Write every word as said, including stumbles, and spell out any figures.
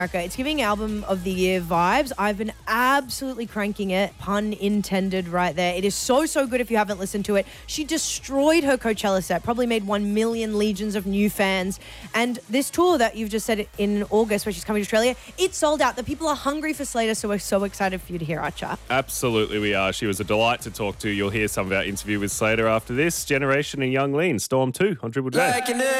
It's giving album of the year vibes. I've been absolutely cranking it, pun intended right there. It is so, so good if you haven't listened to it. She destroyed her Coachella set, probably made one million legions of new fans. And this tour that you've just said in August, where she's coming to Australia, it's sold out. The people are hungry for Slater, so we're so excited for you to hear our chat. Absolutely we are. She was a delight to talk to. You'll hear some of our interview with Slater after this. Generation and Young Lean, Storm two on Triple J.